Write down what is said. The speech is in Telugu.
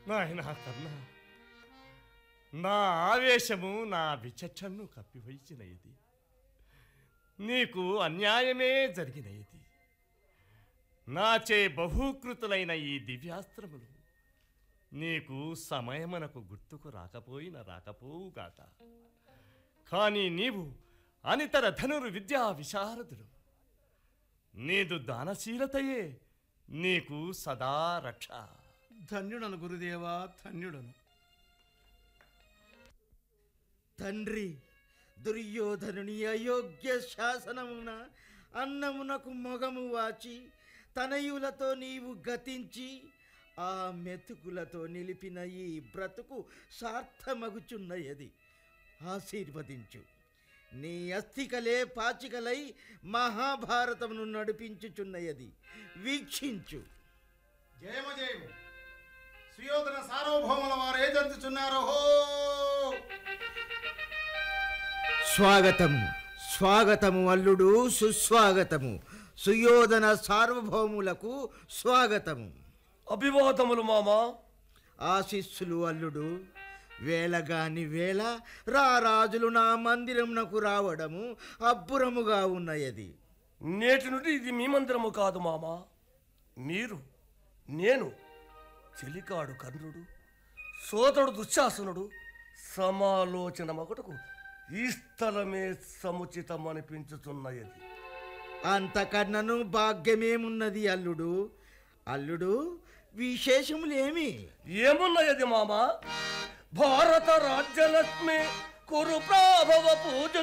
నాయనా కన్నా, నా ఆవేశము నా విచక్షణను కప్పివైచిన ఇది. నీకు అన్యాయమే జరిగిన ఇది. నాచే బహూకృతులైన ఈ దివ్యాస్త్రములు నీకు సమయమునకు గుర్తుకు రాకపోవుగాక. కానీ నీవు అనితర ధనురు విద్యా విశారదుడు. నీదు దానశీలతయే నీకు సదా రక్ష. ధన్యుడను గురుదేవా, ధన్యుడను. తండ్రి దుర్యోధనుని అయోగ్య శాసనమున అన్నమునకు మొగము వాచి తనయులతో నీవు గతించి ఆ మెతుకులతో నిలిపిన ఈ బ్రతుకు సార్థమగుచున్నయది. ఆశీర్వదించు. నీ అస్థికలే పాచికలై మహాభారతమును నడిపించుచున్నయది. వీక్షించు. జయము జయము. సుయోధన సార్వభౌముల వారు ఏదంతుచున్నారో. స్వాగతము స్వాగతము అల్లుడు, సుస్వాగతము. సుయోధన సార్వభౌములకు స్వాగతము. అభివాదములు మామా. ఆశీస్సులు అల్లుడు. వేళగాని వేళ రారాజులు నా మందిరమునకు రావడము అబ్బురముగా ఉన్నయది. నేటి నుండి ఇది మీ మందిరము కాదు మామా. మీరు, నేను, చెలికాడు కర్ణుడు, సోదరుడు దుశ్శాసనుడు సమాలోచన మగుటకు ఈ స్థలమే సముచితం అనిపించుతున్నది. అంతకన్నను భాగ్యమేమున్నది అల్లుడు. అల్లుడు, విశేషములేమి? ఏమున్నది మామా? భారత రాజ్యలక్ష్మి కురు ప్రాభవ పూజ